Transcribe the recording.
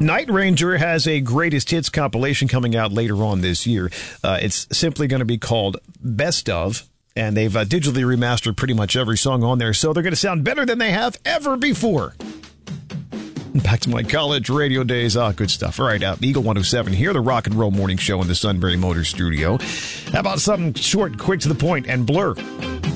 Night Ranger has a greatest hits compilation coming out later on this year. It's simply going to be called Best Of, and they've digitally remastered pretty much every song on there, so they're going to sound better than they have ever before. Back to my college radio days. Good stuff. All right, Eagle 107 here, the Rock and Roll Morning Show in the Sunbury Motors Studio. How about something short, quick to the point, and Blur?